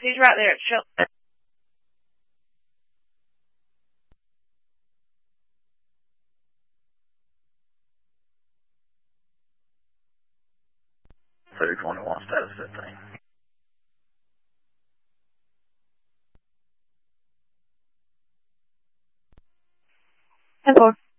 He's right there. Show. Food 21 status 15. And 4.